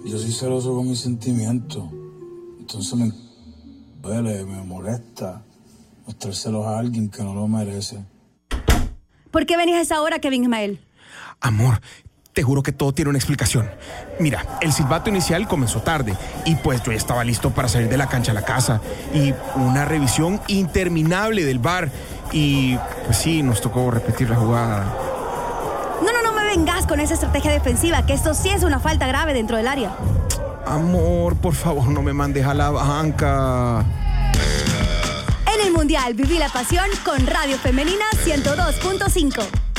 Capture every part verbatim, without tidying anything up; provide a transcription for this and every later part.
Yo soy celoso con mis sentimientos. Entonces me duele, me molesta mostrárselos a alguien que no lo merece. ¿Por qué venís a esa hora, Kevin Ismael? Amor, te juro que todo tiene una explicación. Mira, el silbato inicial comenzó tarde y pues yo ya estaba listo para salir de la cancha a la casa. Y una revisión interminable del V A R. Y pues sí, nos tocó repetir la jugada. No, no, no me vengas con esa estrategia defensiva, que esto sí es una falta grave dentro del área. Amor, por favor, no me mandes a la banca. En el Mundial, viví la pasión con Radio Femenina ciento dos punto cinco.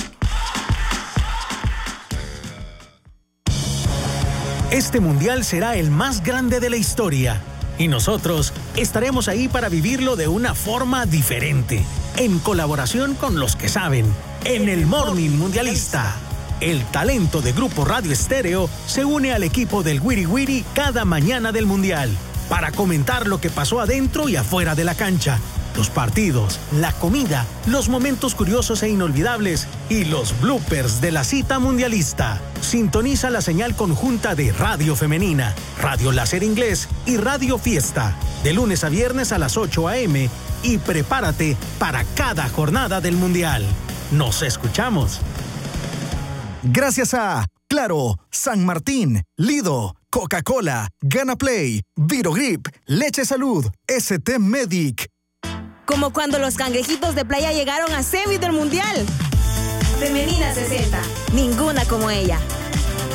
Este Mundial será el más grande de la historia y nosotros estaremos ahí para vivirlo de una forma diferente, en colaboración con los que saben, en el Morning Mundialista. El talento de Grupo Radio Estéreo se une al equipo del Wiri Wiri cada mañana del Mundial para comentar lo que pasó adentro y afuera de la cancha, los partidos, la comida, los momentos curiosos e inolvidables y los bloopers de la cita mundialista. Sintoniza la señal conjunta de Radio Femenina, Radio Láser Inglés y Radio Fiesta, de lunes a viernes a las ocho a eme y prepárate para cada jornada del Mundial. ¡Nos escuchamos! Gracias a Claro, San Martín, Lido, Coca-Cola, Gana Play, Virogrip, Leche Salud, S T Medic. Como cuando los cangrejitos de playa llegaron a semis del Mundial. Femenina sesenta, ninguna como ella.